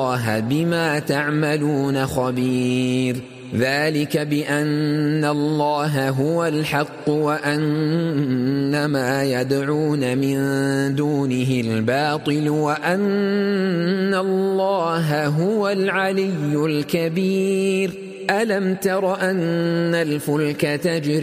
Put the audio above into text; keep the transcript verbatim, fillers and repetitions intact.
الله بما تعملون خبير. ذلك بأن الله هو الحق وأن ما يدعون من دونه الباطل وأن الله هو العلي الكبير. ألم تر أن الفلك تجري